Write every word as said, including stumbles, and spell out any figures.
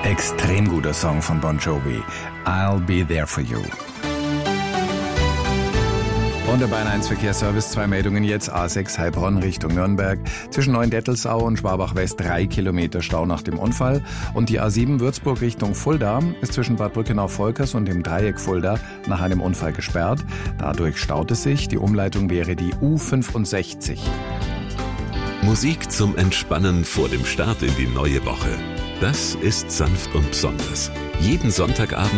Extrem guter Song von Bon Jovi. I'll be there for you. Und der Bayern eins Verkehrsservice, zwei Meldungen jetzt. A sechs Heilbronn Richtung Nürnberg. Zwischen Neuendettelsau und Schwabach-West drei Kilometer Stau nach dem Unfall. Und die A sieben Würzburg Richtung Fulda ist zwischen Bad Brückenau-Volkers und dem Dreieck Fulda nach einem Unfall gesperrt. Dadurch staut es sich. Die Umleitung wäre die U fünfundsechzig. Musik zum Entspannen vor dem Start in die neue Woche. Das ist sanft und besonders. Jeden Sonntagabend